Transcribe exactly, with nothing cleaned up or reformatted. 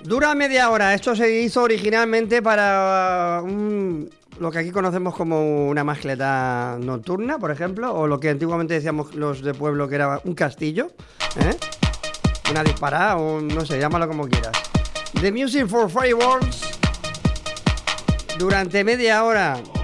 Dura media hora. Esto se hizo originalmente para un, lo que aquí conocemos como una mascleta nocturna, por ejemplo, o lo que antiguamente decíamos los de pueblo que era un castillo, ¿eh? Una disparada, o no sé, llámalo como quieras. The Music for Fireworks. Durante media hora